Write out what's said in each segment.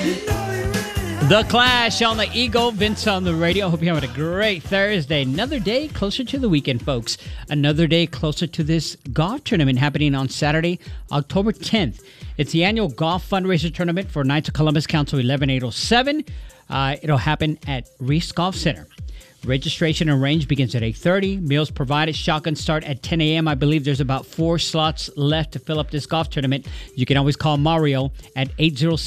The Clash on the Eagle, Vince on the radio. Hope you're having a great Thursday. Another day closer to the weekend, folks. Another day closer to this golf tournament happening on Saturday, October 10th. It's the annual golf fundraiser tournament for Knights of Columbus Council 11807. It'll happen at Reese Golf Center. Registration and range begins at 8:30. Meals provided. Shotgun start at 10 a.m. I believe there's about 4 slots left to fill up this golf tournament. You can always call Mario at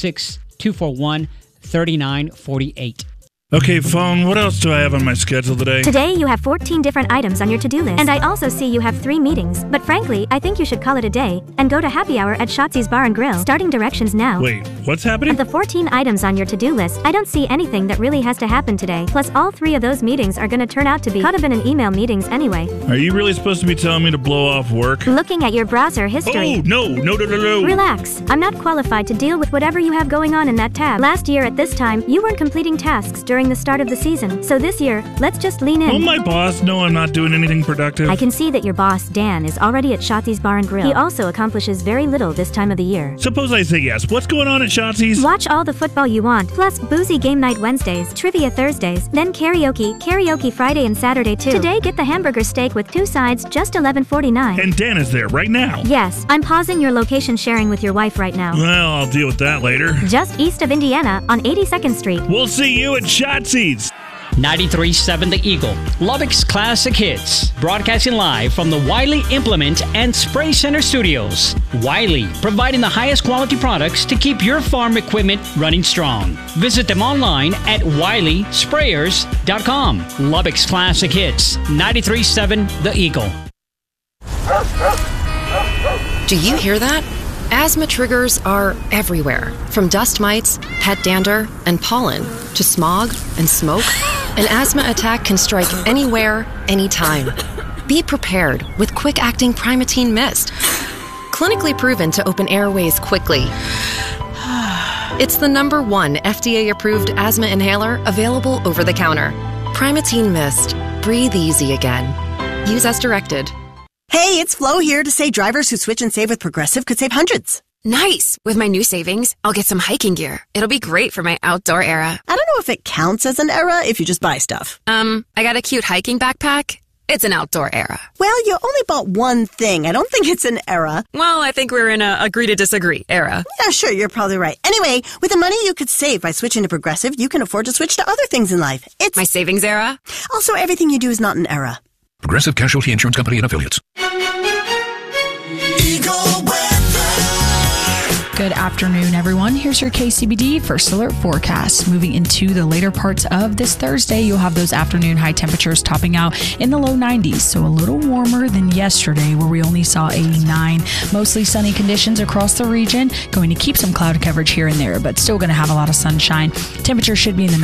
806-241-3948. Okay, phone, what else do I have on my schedule today? Today, you have 14 different items on your to-do list. And I also see you have 3 meetings. But frankly, I think you should call it a day and go to happy hour at Shotzi's Bar and Grill. Starting directions now. Wait, what's happening? Of the 14 items on your to-do list, I don't see anything that really has to happen today. Plus, all 3 of those meetings are going to turn out to be cut-up in email meetings anyway. Are you really supposed to be telling me to blow off work? Looking at your browser history. Oh, no. Relax. I'm not qualified to deal with whatever you have going on in that tab. Last year at this time, you weren't completing tasks during the start of the season. So this year, let's just lean in. Will my boss know I'm not doing anything productive? I can see that your boss, Dan, is already at Shotzi's Bar and Grill. He also accomplishes very little this time of the year. Suppose I say yes. What's going on at Shotzi's? Watch all the football you want, plus boozy game night Wednesdays, trivia Thursdays, then karaoke Friday and Saturday too. Today, get the hamburger steak with 2 sides, just $11.49. And Dan is there right now? Yes, I'm pausing your location sharing with your wife right now. Well, I'll deal with that later. Just east of Indiana on 82nd Street. We'll see you at Shotzi's. 93.7 The Eagle, Lubbock's classic hits. Broadcasting live from the Wiley Implement and Spray Center Studios. Wiley, providing the highest quality products to keep your farm equipment running strong. Visit them online at WileySprayers.com. Lubbock's classic hits. 93.7 The Eagle. Do you hear that? Asthma triggers are everywhere, from dust mites, pet dander, and pollen, to smog and smoke. An asthma attack can strike anywhere, anytime. Be prepared with quick-acting Primatene Mist. Clinically proven to open airways quickly. It's the #1 FDA-approved asthma inhaler available over the counter. Primatene Mist. Breathe easy again. Use as directed. Hey, it's Flo here to say drivers who switch and save with Progressive could save hundreds. Nice! With my new savings, I'll get some hiking gear. It'll be great for my outdoor era. I don't know if it counts as an era if you just buy stuff. I got a cute hiking backpack. It's an outdoor era. Well, you only bought one thing. I don't think it's an era. Well, I think we're in a agree to disagree era. Yeah, sure, you're probably right. Anyway, with the money you could save by switching to Progressive, you can afford to switch to other things in life. It's my savings era. Also, everything you do is not an era. Progressive Casualty Insurance Company and Affiliates. Good afternoon, everyone. Here's your KCBD First Alert forecast. Moving into the later parts of this Thursday, you'll have those afternoon high temperatures topping out in the low 90s, so a little warmer than yesterday where we only saw 89. Mostly sunny conditions across the region, going to keep some cloud coverage here and there, but still going to have a lot of sunshine. Temperatures should be in the